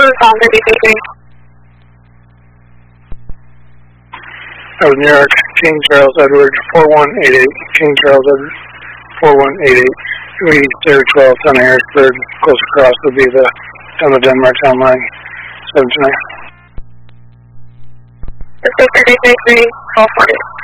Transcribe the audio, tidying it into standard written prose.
on 33. That was New York, King Charles Edward 4188. King Charles Edward 4188. We 012, Town of Harrisburg. Close across would be the Town of Denmark Town line 729. This is 33, call 40.